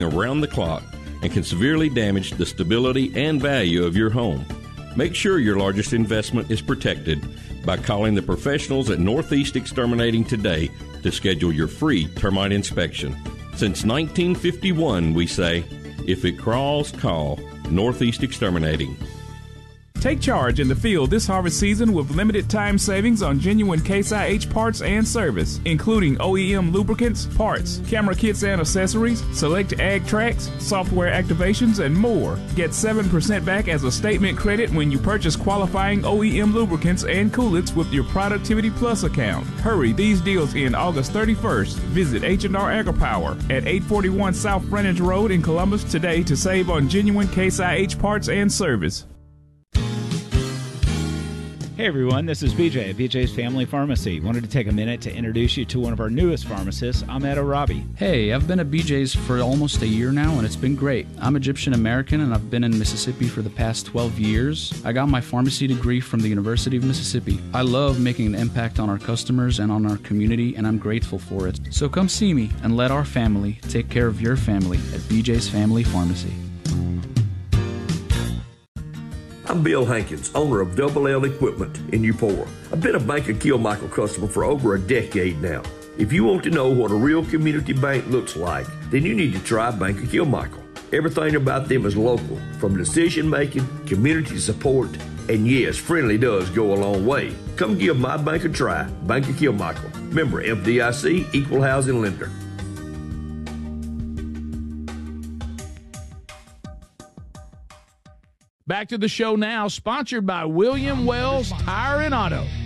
around the clock and can severely damage the stability and value of your home. Make sure your largest investment is protected by calling the professionals at Northeast Exterminating today to schedule your free termite inspection. Since 1951, we say, if it crawls, call Northeast Exterminating. Take charge in the field this harvest season with limited time savings on genuine Case IH parts and service, including OEM lubricants, parts, camera kits and accessories, select ag tracks, software activations, and more. Get 7% back as a statement credit when you purchase qualifying OEM lubricants and coolants with your Productivity Plus account. Hurry, these deals end August 31st. Visit H&R AgriPower at 841 South Frontage Road in Columbus today to save on genuine Case IH parts and service. Hey everyone, this is BJ at BJ's Family Pharmacy. Wanted to take a minute to introduce you to one of our newest pharmacists, Ahmed Arabi. Hey, I've been at BJ's for almost a year now, and it's been great. I'm Egyptian American, and I've been in Mississippi for the past 12 years. I got my pharmacy degree from the University of Mississippi. I love making an impact on our customers and on our community, and I'm grateful for it. So come see me and let our family take care of your family at BJ's Family Pharmacy. I'm Bill Hankins, owner of Double L Equipment in Eupora. I've been a Bank of Kilmichael customer for over a decade now. If you want to know what a real community bank looks like, then you need to try Bank of Kilmichael. Everything about them is local, from decision making, community support, and yes, friendly does go a long way. Come give my bank a try, Bank of Kilmichael. Member FDIC, Equal Housing Lender. Back to the show now, sponsored by William Wells Tire and Auto.